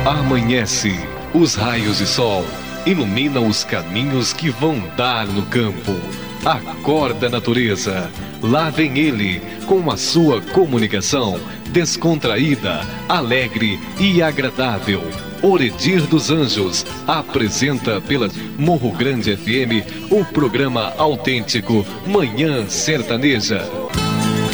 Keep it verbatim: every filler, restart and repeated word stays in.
Amanhece, os raios de sol iluminam os caminhos que vão dar no campo. Acorda, natureza, lá vem ele com a sua comunicação descontraída, alegre e agradável. Oredir dos Anjos apresenta pela Morro Grande F M o programa autêntico Manhã Sertaneja.